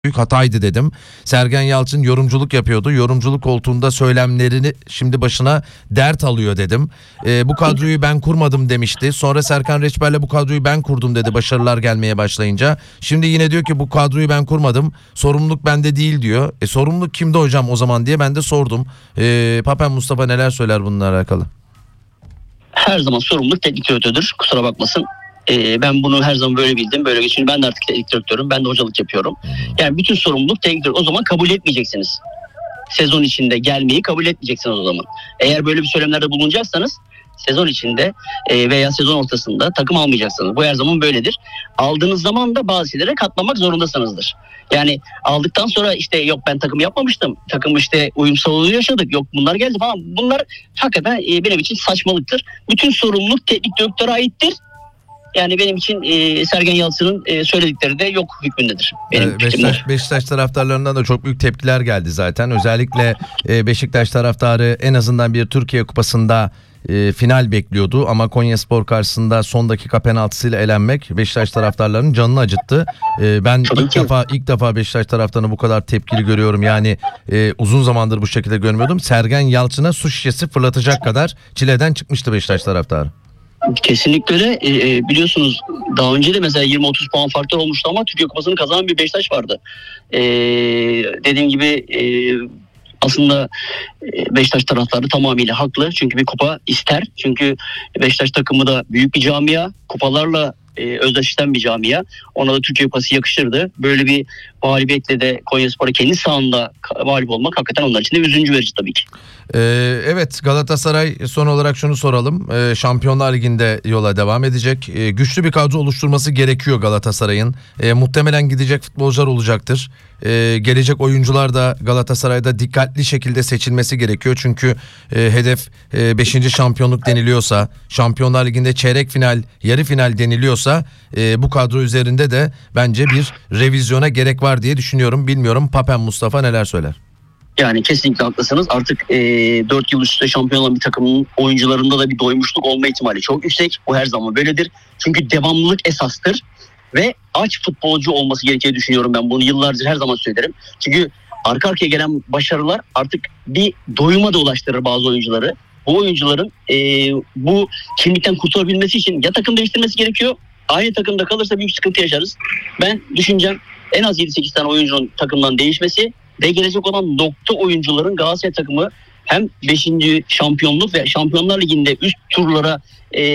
büyük hataydı dedim. Sergen Yalçın yorumculuk yapıyordu. Yorumculuk koltuğunda söylemlerini şimdi başına dert alıyor dedim. Bu kadroyu ben kurmadım demişti. Sonra Serkan Reçber'le bu kadroyu ben kurdum dedi başarılar gelmeye başlayınca. Şimdi yine diyor ki bu kadroyu ben kurmadım. Sorumluluk bende değil diyor. Sorumluluk kimde hocam o zaman diye ben de sordum. Papen Mustafa neler söyler bununla alakalı? Her zaman sorumluluk teknik direktördür. Kusura bakmasın. Ben bunu her zaman böyle bildim. Böyle geçiyor. Ben de artık teknik direktörüm. Ben de hocalık yapıyorum. Yani bütün sorumluluk teknik direktör. O zaman kabul etmeyeceksiniz. Sezon içinde gelmeyi kabul etmeyeceksiniz o zaman. Eğer böyle bir söylemlerde bulunacaksanız sezon içinde veya sezon ortasında takım almayacaksınız. Bu her zaman böyledir. Aldığınız zaman da bazı şeylere katlamak zorundasınızdır. Yani aldıktan sonra işte yok ben takım yapmamıştım. Takım işte uyumsuzluğu yaşadık. Yok bunlar geldi falan. Bunlar hakikaten benim için saçmalıktır. Bütün sorumluluk teknik direktöre aittir. Yani benim için Sergen Yalçın'ın söyledikleri de yok hükmündedir. Beşiktaş taraftarlarından da çok büyük tepkiler geldi zaten. Özellikle Beşiktaş taraftarı en azından bir Türkiye Kupası'nda final bekliyordu. Ama Konyaspor karşısında son dakika penaltısıyla elenmek Beşiktaş taraftarlarının canını acıttı. Ben ilk defa Beşiktaş taraftarını bu kadar tepkili görüyorum. Yani uzun zamandır bu şekilde görmüyordum. Sergen Yalçın'a su şişesi fırlatacak kadar çileden çıkmıştı Beşiktaş taraftarı. Kesinlikle de biliyorsunuz daha önce de mesela 20-30 puan farklı olmuştu ama Türkiye Kupası'nı kazanan bir Beşiktaş vardı. Dediğim gibi aslında Beşiktaş taraftarı tamamıyla haklı. Çünkü bir kupa ister. Çünkü Beşiktaş takımı da büyük bir camia. Kupalarla özdeşleşen bir camia. Ona da Türkiye Kupası yakışırdı. Böyle bir mağlubiyetle de Konyaspor'a kendi sahanda mağlup olmak hakikaten onlar için de üzüncü verici tabii ki. Evet, Galatasaray son olarak şunu soralım. Şampiyonlar Ligi'nde yola devam edecek. Güçlü bir kadro oluşturması gerekiyor Galatasaray'ın. Muhtemelen gidecek futbolcular olacaktır. Gelecek oyuncular da Galatasaray'da dikkatli şekilde seçilmesi gerekiyor. Çünkü hedef 5. şampiyonluk deniliyorsa, Şampiyonlar Ligi'nde çeyrek final, yarı final deniliyorsa bu kadro üzerinde de bence bir revizyona gerek var diye düşünüyorum. Bilmiyorum Papen Mustafa neler söyler? Yani kesinlikle haklısınız. Artık 4 yıl üst üste şampiyon olan bir takımın oyuncularında da bir doymuşluk olma ihtimali çok yüksek. Bu her zaman böyledir. Çünkü devamlılık esastır. Ve aç futbolcu olması gerektiğini düşünüyorum ben. Bunu yıllardır her zaman söylerim. Çünkü arka arkaya gelen başarılar artık bir doyuma da ulaştırır bazı oyuncuları. Bu oyuncuların bu kimlikten kurtulabilmesi için ya takım değiştirmesi gerekiyor. Aynı takımda kalırsa büyük sıkıntı yaşarız. Ben düşüncem en az 7-8 tane oyuncunun takımdan değişmesi ve gelecek olan nokta oyuncuların Galatasaray takımı hem 5. şampiyonluk ve Şampiyonlar Ligi'nde üst turlara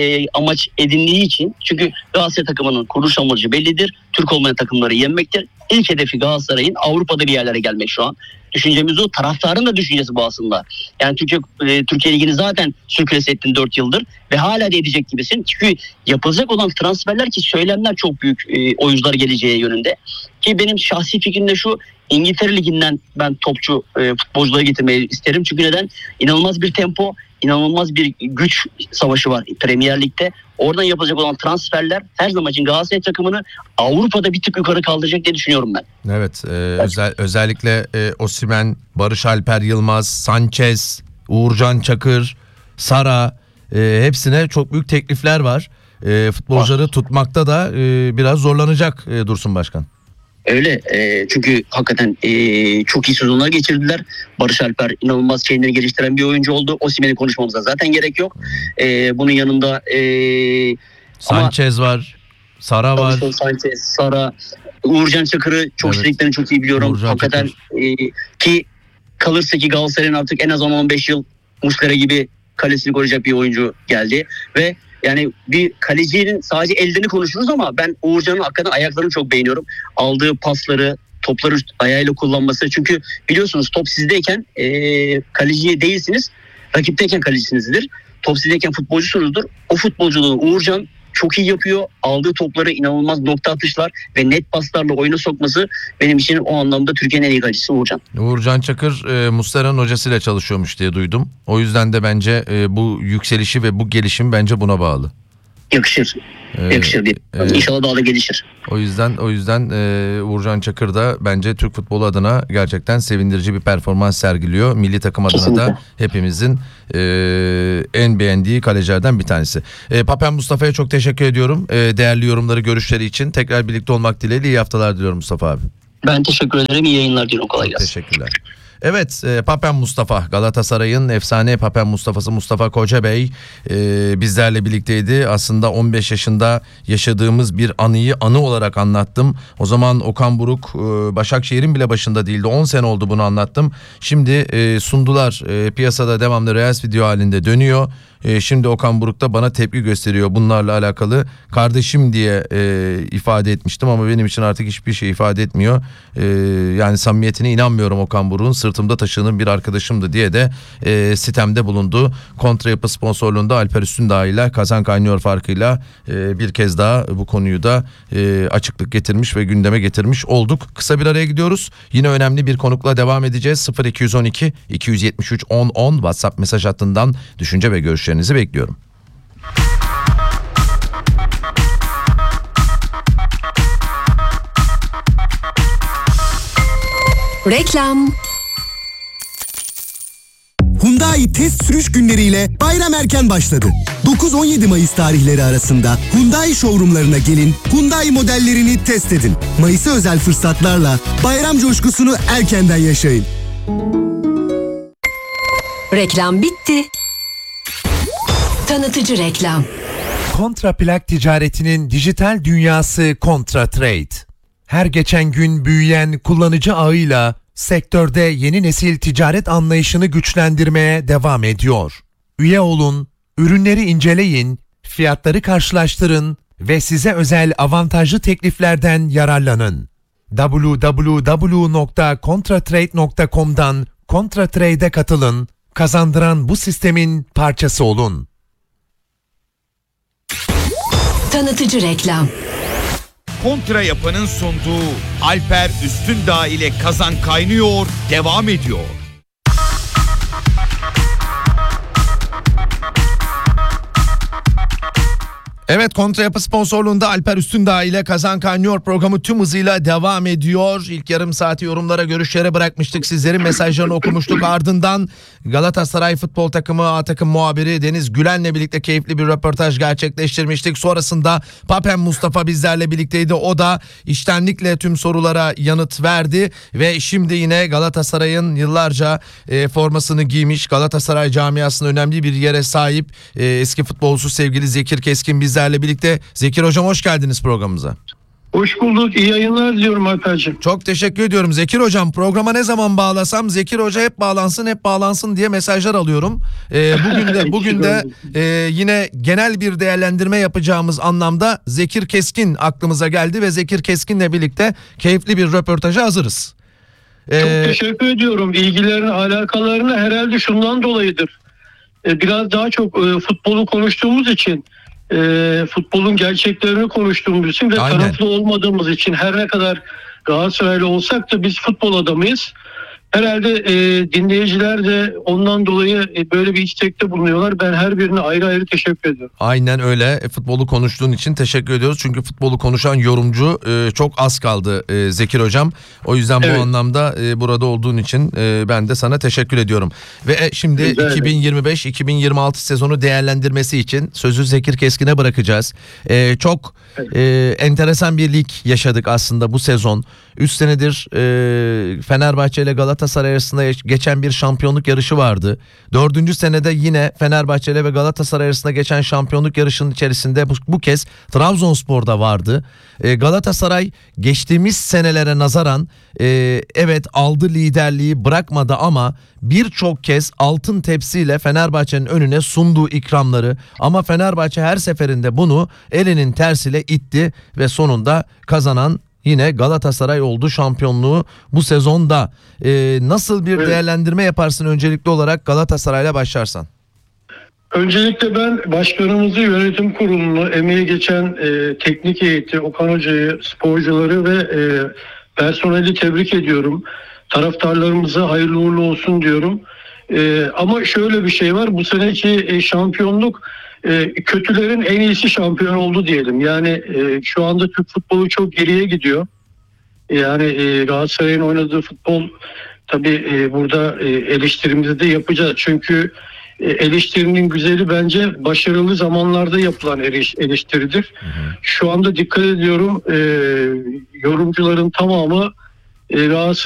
amaç edindiği için, çünkü Galatasaray takımının kuruluş amacı bellidir. Türk olmayan takımları yenmektir. İlk hedefi Galatasaray'ın Avrupa'da bir yerlere gelmek şu an. Düşüncemiz o. Taraftarın da düşüncesi bu aslında. Yani Türkiye Ligi'ni zaten sürklese ettin 4 yıldır ve hala da edecek gibisin. Çünkü yapılacak olan transferler ki söylemler çok büyük oyuncular geleceği yönünde. Ki benim şahsi fikrim de şu: İngiltere Ligi'nden ben topçu futbolcuları getirmeyi isterim. Çünkü neden? İnanılmaz bir tempo, inanılmaz bir güç savaşı var Premier Lig'de. Oradan yapılacak olan transferler her zaman için Galatasaray takımını Avrupa'da bir tık yukarı kaldıracak diye düşünüyorum ben. Evet, özellikle Osimhen, Barış Alper Yılmaz, Sanchez, Uğurcan Çakır, Sara, hepsine çok büyük teklifler var. Futbolcuları tutmakta da biraz zorlanacak Dursun Başkan. Öyle çünkü hakikaten çok iyi sezonlar geçirdiler. Barış Alper inanılmaz şeyleri geliştiren bir oyuncu oldu. Osimhen'i konuşmamıza zaten gerek yok. Bunun yanında Sanchez var, Sara var. Sanchez, Sara, Uğurcan Çakır'ı çok istediklerini çok iyi biliyorum. Uğurcan hakikaten ki kalırsa ki Galatasaray'ın artık en az 10-15 yıl Muslera gibi kalesini koruyacak bir oyuncu geldi ve yani bir kalecinin sadece ellerini konuşuruz ama ben Uğurcan'ın hakikaten ayaklarını çok beğeniyorum. Aldığı pasları, topları ayağıyla kullanması. Çünkü biliyorsunuz top sizdeyken kaleci değilsiniz. Rakipteyken kalecisinizdir. Top sizdeyken futbolcusunuzdur. O futbolculuğu Uğurcan çok iyi yapıyor. Aldığı topları inanılmaz nokta atışlar ve net paslarla oyuna sokması benim için o anlamda Türkiye'nin en iyi kalecisi Uğurcan. Uğurcan Çakır Muslera'nın hocasıyla çalışıyormuş diye duydum. O yüzden de bence bu yükselişi ve bu gelişim bence buna bağlı. Yakışır. Yakışır diye. İnşallah daha da gelişir. O yüzden Uğurcan Çakır da bence Türk futbolu adına gerçekten sevindirici bir performans sergiliyor. Milli takım adına kesinlikle da hepimizin en beğendiği kalecilerden bir tanesi. Papen Mustafa'ya çok teşekkür ediyorum. Değerli yorumları, görüşleri için. Tekrar birlikte olmak dileğiyle iyi haftalar diliyorum Mustafa abi. Ben teşekkür ederim. İyi yayınlar diliyorum. Kolay gelsin. Teşekkürler. Evet, Papen Mustafa, Galatasaray'ın efsane Papen Mustafa'sı Mustafa Kocabey bizlerle birlikteydi. Aslında 15 yaşında yaşadığımız bir anı olarak anlattım. O zaman Okan Buruk Başakşehir'in bile başında değildi. 10 sene oldu bunu anlattım. Şimdi sundular, piyasada devamlı Reels video halinde dönüyor. Şimdi Okan Buruk da bana tepki gösteriyor bunlarla alakalı. Kardeşim diye ifade etmiştim ama benim için artık hiçbir şey ifade etmiyor. Yani samimiyetine inanmıyorum Okan Buruk'un. Sırtımda taşıdığım bir arkadaşımdı diye de sitemde bulundu. Kontra Yapı sponsorluğunda Alper Üstündağ ile Kazan Kaynıyor farkıyla bir kez daha bu konuyu da açıklık getirmiş ve gündeme getirmiş olduk. Kısa bir araya gidiyoruz. Yine önemli bir konukla devam edeceğiz. 0212 273 10 10 WhatsApp mesaj hattından düşünce ve görüşlerinizi bekliyorum. Reklam. Hyundai test sürüş günleriyle bayram erken başladı. 9-17 Mayıs tarihleri arasında Hyundai showroomlarına gelin, Hyundai modellerini test edin. Mayıs'a özel fırsatlarla bayram coşkusunu erkenden yaşayın. Reklam bitti. Tanıtıcı reklam. Kontraplak ticaretinin dijital dünyası ContraTrade. Her geçen gün büyüyen kullanıcı ağıyla sektörde yeni nesil ticaret anlayışını güçlendirmeye devam ediyor. Üye olun, ürünleri inceleyin, fiyatları karşılaştırın ve size özel avantajlı tekliflerden yararlanın. www.contratrade.com'dan ContraTrade'e katılın, kazandıran bu sistemin parçası olun. Tanıtıcı reklam. Kontra Yapı'nın sunduğu Alper Üstündağ ile Kazan Kaynıyor devam ediyor. Evet, Kontra Yapı sponsorluğunda Alper Üstündağ ile Kazan Kaynıyor programı tüm hızıyla devam ediyor. İlk yarım saati yorumlara, görüşlere bırakmıştık. Sizlerin mesajlarını okumuştuk. Ardından Galatasaray futbol takımı A takım muhabiri Deniz Gülen'le birlikte keyifli bir röportaj gerçekleştirmiştik. Sonrasında Papen Mustafa bizlerle birlikteydi. O da içtenlikle tüm sorulara yanıt verdi ve şimdi yine Galatasaray'ın yıllarca formasını giymiş, Galatasaray camiasının önemli bir yere sahip eski futbolcusu sevgili Zekir Keskin bizlerle birlikte. Zekir Hocam, hoş geldiniz programımıza. Hoş bulduk. İyi yayınlar diliyorum Alper'cim. Çok teşekkür ediyorum Zekir Hocam. Programa ne zaman bağlasam Zekir Hoca hep bağlansın diye mesajlar alıyorum. Bugün de yine genel bir değerlendirme yapacağımız anlamda Zekir Keskin aklımıza geldi ve Zekir Keskin'le birlikte keyifli bir röportaja hazırız. Çok teşekkür ediyorum. İlgilerini, alakalarını herhalde şundan dolayıdır. Biraz daha çok futbolu konuştuğumuz için, futbolun gerçeklerini konuştuğumuz için ve taraflı olmadığımız için, her ne kadar Galatasaraylı olsak da biz futbol adamıyız. Herhalde dinleyiciler de ondan dolayı böyle bir istekte bulunuyorlar. Ben her birine ayrı ayrı teşekkür ediyorum. Aynen öyle. Futbolu konuştuğun için teşekkür ediyoruz. Çünkü futbolu konuşan yorumcu çok az kaldı Zekir Hocam. O yüzden bu anlamda burada olduğun için ben de sana teşekkür ediyorum. Ve şimdi 2025-2026 sezonu değerlendirmesi için sözü Zekir Keskin'e bırakacağız. Çok enteresan bir lig yaşadık aslında bu sezon. 3 senedir Fenerbahçe ile Galatasaray arasında geçen bir şampiyonluk yarışı vardı. 4. senede yine Fenerbahçe ile ve Galatasaray arasında geçen şampiyonluk yarışının içerisinde bu kez Trabzonspor'da vardı. Galatasaray geçtiğimiz senelere nazaran evet aldı liderliği, bırakmadı ama birçok kez altın tepsiyle Fenerbahçe'nin önüne sunduğu ikramları, ama Fenerbahçe her seferinde bunu elinin tersiyle itti ve sonunda kazanan yine Galatasaray oldu şampiyonluğu bu sezonda. Nasıl bir değerlendirme yaparsın öncelikli olarak, Galatasaray'la başlarsan? Öncelikle ben başkanımızı, yönetim kurulunu, emeği geçen teknik heyeti, Okan Hoca'yı, sporcuları ve personeli tebrik ediyorum. Taraftarlarımıza hayırlı uğurlu olsun diyorum. Ama şöyle bir şey var, bu seneki şampiyonluk kötülerin en iyisi şampiyon oldu diyelim. Yani şu anda Türk futbolu çok geriye gidiyor. Yani Galatasaray'ın oynadığı futbol, tabii burada eleştirimizi de yapacağız. Çünkü eleştirinin güzeli bence başarılı zamanlarda yapılan eleştiridir. Şu anda dikkat ediyorum, yorumcuların tamamı Galatasaray